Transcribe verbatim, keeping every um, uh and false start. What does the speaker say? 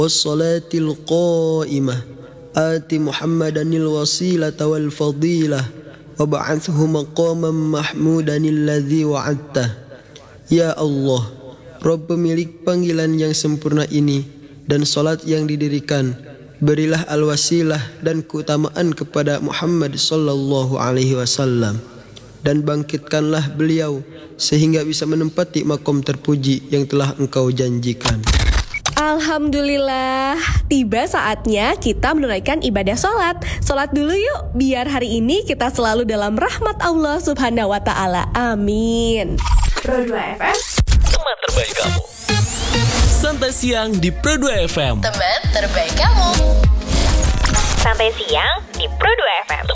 wassalatil qa'imah ati Muhammadanil wasilata wal fadilah wab'athhu maqaman mahmudanil ladzi wa'adtah. Ya Allah, Rabb pemilik panggilan yang sempurna ini dan salat yang didirikan, berilah al-wasilah dan keutamaan kepada Muhammad sallallahu alaihi wasallam, dan bangkitkanlah beliau sehingga bisa menempati makom terpuji yang telah Engkau janjikan. Alhamdulillah, tiba saatnya kita menunaikan ibadah sholat. Sholat dulu yuk, biar hari ini kita selalu dalam rahmat Allah subhanahu wa ta'ala. Amin. Pro dua F M, teman terbaik kamu. Santai siang di Pro dua F M, teman terbaik kamu. santai siang di Pro dua F M.